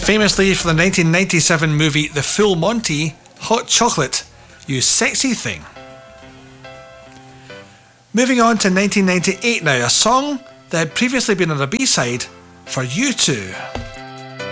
famously for the 1997 movie The Full Monty, Hot Chocolate, You Sexy Thing. Moving on to 1998 now, a song that had previously been on a B-side for U2.